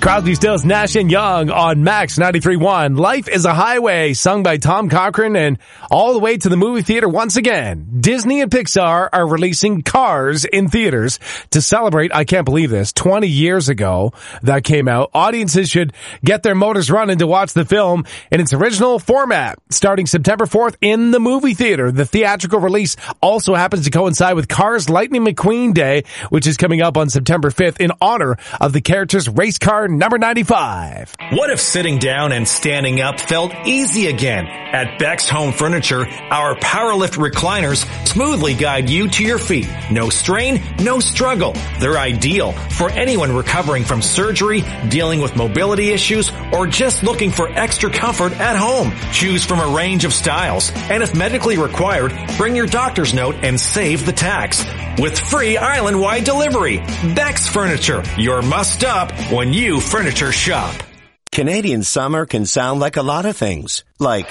Crosby, Stills, Nash & Young on Max 93.1. Life is a Highway, sung by Tom Cochrane, and all the way to the movie theater once again. Disney and Pixar are releasing Cars in theaters to celebrate, I can't believe this, 20 years ago that came out. Audiences should get their motors running to watch the film in its original format, starting September 4th in the movie theater. The theatrical release also happens to coincide with Cars Lightning McQueen Day, which is coming up on September 5th in honor of the character's race car number 95. What if sitting down and standing up felt easy again? At Beck's Home Furniture, our PowerLift recliners smoothly guide you to your feet. No strain, no struggle. They're ideal for anyone recovering from surgery, dealing with mobility issues, or just looking for extra comfort at home. Choose from a range of styles, and if medically required, bring your doctor's note and save the tax. With free island-wide delivery. Beck's Furniture, your must-stop when you furniture shop. Canadian summer can sound like a lot of things. Like,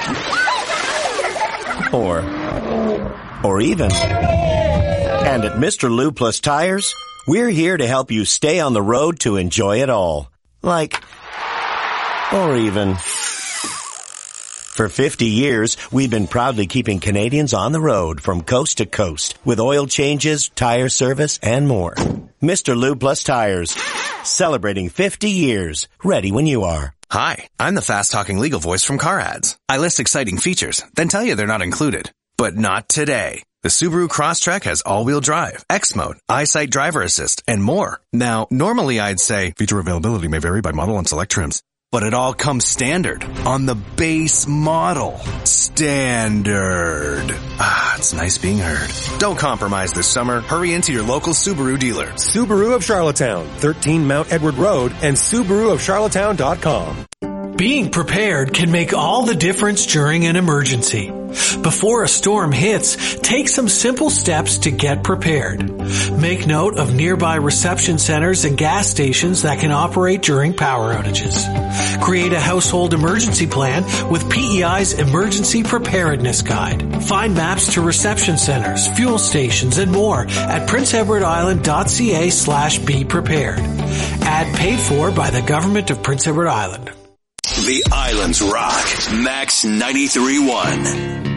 or even. And at Mr. Lube Plus Tires, we're here to help you stay on the road to enjoy it all. Like, or even. For 50 years, we've been proudly keeping Canadians on the road from coast to coast with oil changes, tire service, and more. Mr. Lube Plus Tires, celebrating 50 years, ready when you are. Hi, I'm the fast-talking legal voice from Car Ads. I list exciting features, then tell you they're not included. But not today. The Subaru Crosstrek has all-wheel drive, X-Mode, EyeSight driver assist, and more. Now, normally I'd say feature availability may vary by model and select trims. But it all comes standard on the base model. Standard. Ah, it's nice being heard. Don't compromise this summer. Hurry into your local Subaru dealer. Subaru of Charlottetown, 13 Mount Edward Road, and SubaruofCharlottetown.com. Being prepared can make all the difference during an emergency. Before a storm hits, take some simple steps to get prepared. Make note of nearby reception centers and gas stations that can operate during power outages. Create a household emergency plan with PEI's Emergency Preparedness Guide. Find maps to reception centers, fuel stations, and more at princeedwardisland.ca/be prepared. Ad paid for by the Government of Prince Edward Island. The Islands rock. Max 93.1.